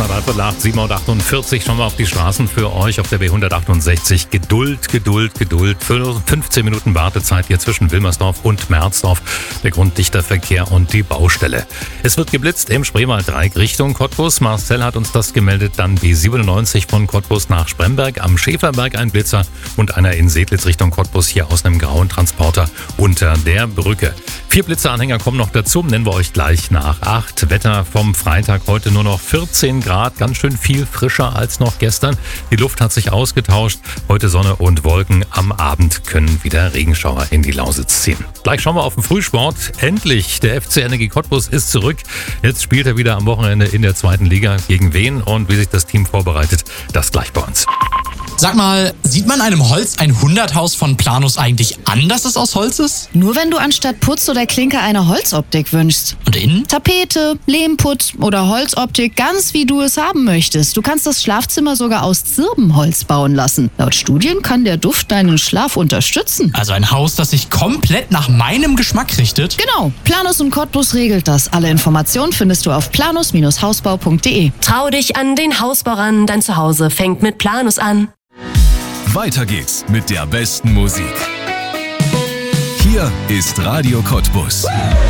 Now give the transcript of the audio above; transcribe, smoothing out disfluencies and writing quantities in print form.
nach 7:48 Uhr. Schauen wir auf die Straßen für euch auf der B168. Geduld. 15 Minuten Wartezeit hier zwischen Wilmersdorf und Merzdorf. Der Grund dichter Verkehr und die Baustelle. Es wird geblitzt im Spreewaldreieck Richtung Cottbus. Marcel hat uns das gemeldet. Dann B97 von Cottbus nach Spremberg. Am Schäferberg ein Blitzer und einer in Sedlitz Richtung Cottbus hier aus einem grauen Transporter unter der Brücke. 4 Blitzeranhänger kommen noch dazu. Nennen wir euch gleich nach 8. Wetter vom Freitag heute nur noch 14 Grad. Ganz schön viel frischer als noch gestern. Die Luft hat sich ausgetauscht. Heute Sonne und Wolken. Am Abend können wieder Regenschauer in die Lausitz ziehen. Gleich schauen wir auf den Frühsport. Endlich, der FC Energie Cottbus ist zurück. Jetzt spielt er wieder am Wochenende in der 2. Liga. Gegen wen und wie sich das Team vorbereitet, das gleich bei uns. Sag mal, sieht man einem Holz 100-Haus von Planus eigentlich an, dass es aus Holz ist? Nur wenn du anstatt Putz oder Klinke eine Holzoptik wünschst. Und innen? Tapete, Lehmputz oder Holzoptik, ganz wie du es haben möchtest. Du kannst das Schlafzimmer sogar aus Zirbenholz bauen lassen. Laut Studien kann der Duft deinen Schlaf unterstützen. Also ein Haus, das sich komplett nach meinem Geschmack richtet? Genau, Planus und Cottbus regelt das. Alle Informationen findest du auf planus-hausbau.de. Trau dich an den Hausbau ran, dein Zuhause fängt mit Planus an. Weiter geht's mit der besten Musik. Hier ist Radio Cottbus.